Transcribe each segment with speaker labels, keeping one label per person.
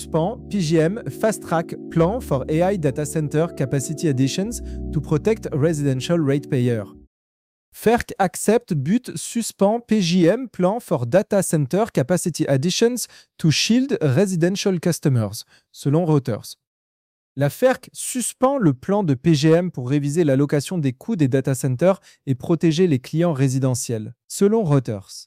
Speaker 1: suspend PJM Fast Track Plan for AI Data Center Capacity Additions to Protect Residential Ratepayer. FERC accepte but suspend PJM Plan for Data Center Capacity Additions to Shield Residential Customers, selon Reuters. La FERC suspend le plan de PGM pour réviser l'allocation des coûts des data centers et protéger les clients résidentiels, selon Reuters.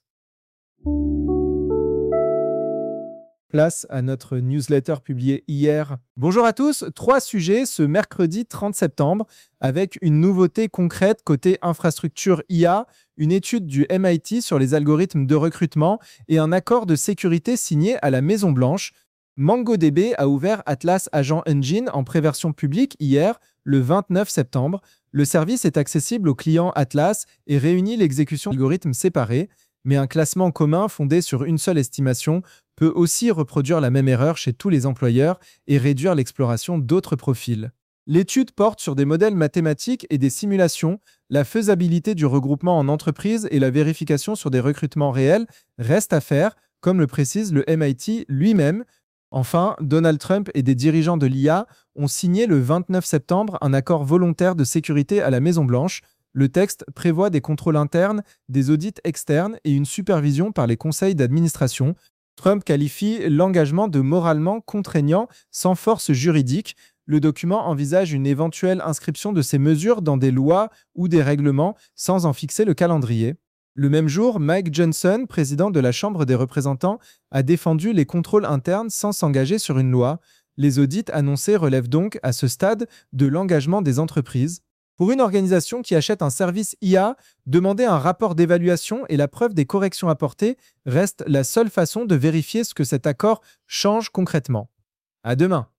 Speaker 1: Place à notre newsletter publiée hier. Bonjour à tous, 3 sujets ce mercredi 30 septembre avec une nouveauté concrète côté infrastructure IA, une étude du MIT sur les algorithmes de recrutement et un accord de sécurité signé à la Maison-Blanche. MongoDB a ouvert Atlas Agent Engine en préversion publique hier, le 29 septembre. Le service est accessible aux clients Atlas et réunit l'exécution d'algorithmes séparés, mais un classement commun fondé sur une seule estimation peut aussi reproduire la même erreur chez tous les employeurs et réduire l'exploration d'autres profils. L'étude porte sur des modèles mathématiques et des simulations. La faisabilité du regroupement en entreprise et la vérification sur des recrutements réels restent à faire, comme le précise le MIT lui-même. Enfin, Donald Trump et des dirigeants de l'IA ont signé le 29 septembre un accord volontaire de sécurité à la Maison-Blanche. Le texte prévoit des contrôles internes, des audits externes et une supervision par les conseils d'administration. Trump qualifie l'engagement de moralement contraignant sans force juridique. Le document envisage une éventuelle inscription de ces mesures dans des lois ou des règlements sans en fixer le calendrier. Le même jour, Mike Johnson, président de la Chambre des représentants, a défendu les contrôles internes sans s'engager sur une loi. Les audits annoncés relèvent donc, à ce stade, de l'engagement des entreprises. Pour une organisation qui achète un service IA, demander un rapport d'évaluation et la preuve des corrections apportées reste la seule façon de vérifier ce que cet accord change concrètement. À demain.